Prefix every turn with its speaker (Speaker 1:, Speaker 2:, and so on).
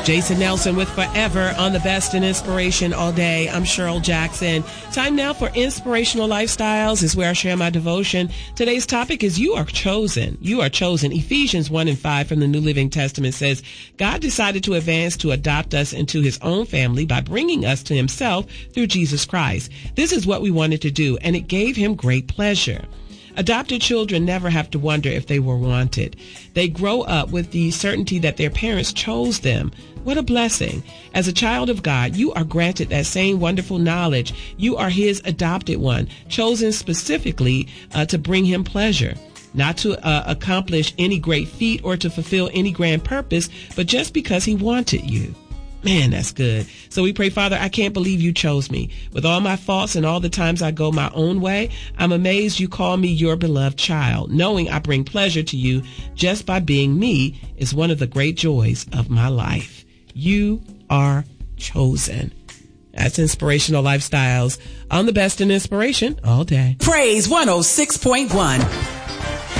Speaker 1: Jason Nelson with Forever on the Best in Inspiration all day. I'm Cheryl Jackson. Time now for Inspirational Lifestyles is where I share my devotion. Today's topic is You Are Chosen. You are chosen. Ephesians 1:5 from the New Living Testament says, God decided to advance to adopt us into his own family by bringing us to himself through Jesus Christ. This is what we wanted to do, and it gave him great pleasure. Adopted children never have to wonder if they were wanted. They grow up with the certainty that their parents chose them. What a blessing. As a child of God, you are granted that same wonderful knowledge. You are his adopted one, chosen specifically to bring him pleasure. Not to accomplish any great feat or to fulfill any grand purpose, but just because he wanted you. Man, that's good. So we pray, Father, I can't believe you chose me. With all my faults and all the times I go my own way, I'm amazed you call me your beloved child. Knowing I bring pleasure to you just by being me is one of the great joys of my life. You are chosen. That's Inspirational Lifestyles on the Best in Inspiration all day.
Speaker 2: Praise 106.1.